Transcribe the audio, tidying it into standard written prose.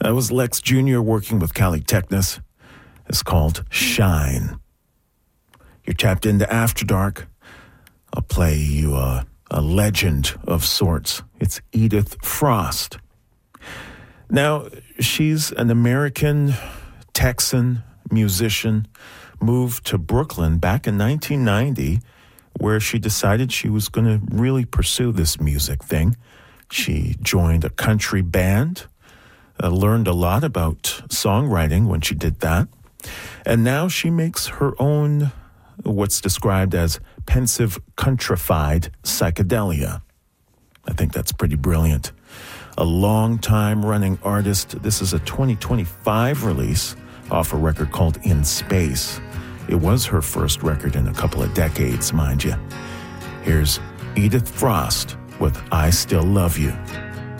That was Lex Jr. working with Cali Technis. It's called Shine. You're tapped into After Dark. I'll play you a legend of sorts. It's Edith Frost. Now, she's an American Texan musician, moved to Brooklyn back in 1990, where she decided she was going to really pursue this music thing. She joined a country band, learned a lot about songwriting when she did that, and now she makes her own, what's described as pensive, countrified psychedelia. I think that's pretty brilliant. A long-time running artist. This is a 2025 release off a record called In Space. It was her first record in a couple of decades, mind you. Here's Edith Frost with I Still Love You.